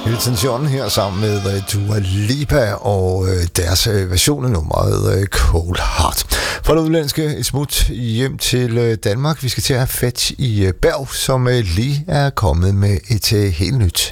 Elton John her sammen med Dua Lipa og deres version af nummeret Cold Heart. For det udlandske et smut hjem til Danmark. Vi skal til at have fat i Berg, som lige er kommet med et helt nyt